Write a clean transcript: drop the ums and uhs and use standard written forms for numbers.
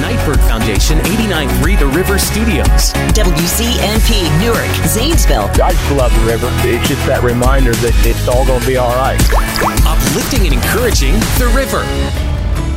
Nightbird Foundation, 89.3 The River Studios. WCNP, Newark, Zanesville. I just love the river. It's just that reminder that it's all going to be all right. Uplifting and encouraging The River.